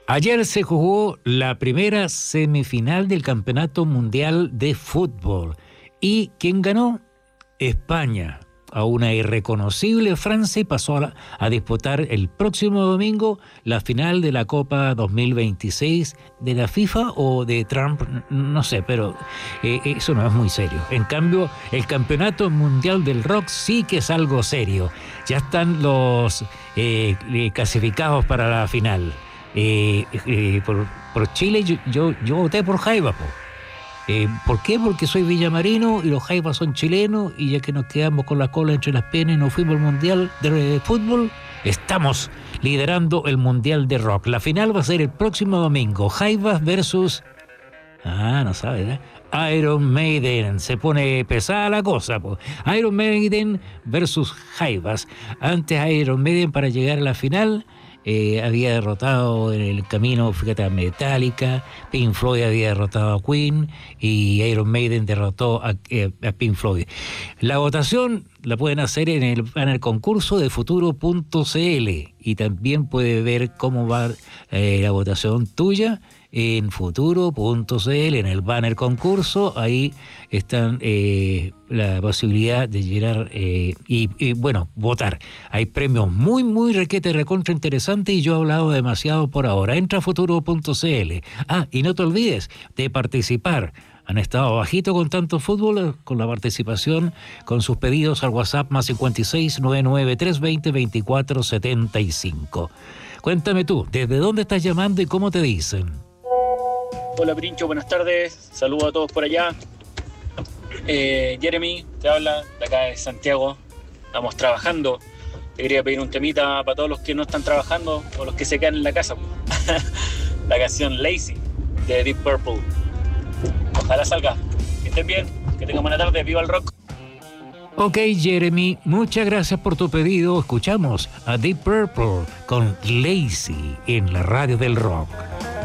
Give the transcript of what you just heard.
Ayer se jugó la primera semifinal del Campeonato Mundial de Fútbol. ¿Y quién ganó? España. A una irreconocible Francia y pasó a disputar el próximo domingo la final de la Copa 2026 de la FIFA o de Trump, no sé, pero eso no es muy serio. En cambio, el Campeonato Mundial del Rock sí que es algo serio. Ya están los clasificados para la final. Por Chile yo voté por Jaiba, po. ¿Por qué? Porque soy villamarino y los Jaivas son chilenos, y ya que nos quedamos con la cola entre las piernas y nos fuimos al Mundial de Fútbol, estamos liderando el Mundial de Rock. La final va a ser el próximo domingo, Jaivas versus... no sabes, ¿eh? Iron Maiden. Se pone pesada la cosa, po. Iron Maiden versus Jaivas. Antes Iron Maiden, para llegar a la final, había derrotado en el camino, fíjate, a Metallica. Pink Floyd había derrotado a Queen y Iron Maiden derrotó a Pink Floyd. La votación la pueden hacer en el concurso de futuro.cl, y también puede ver cómo va la votación tuya en futuro.cl, en el banner concurso. Ahí están la posibilidad de llegar y bueno, votar. Hay premios muy, muy recontra interesantes, y yo he hablado demasiado por ahora. Entra a futuro.cl. Y no te olvides de participar. Han estado bajito con tanto fútbol, con la participación, con sus pedidos al WhatsApp más 56 99 320 24 75. Cuéntame tú, ¿desde dónde estás llamando y cómo te dicen? Hola Princho, buenas tardes, saludos a todos por allá. Jeremy, te habla de acá de Santiago. Estamos trabajando. Te quería pedir un temita para todos los que no están trabajando o los que se quedan en la casa. La canción Lazy de Deep Purple. Ojalá salga. Que estén bien, que tengan buena tarde. ¡Viva el rock! Ok, Jeremy, muchas gracias por tu pedido. Escuchamos a Deep Purple con Lazy en la radio del rock.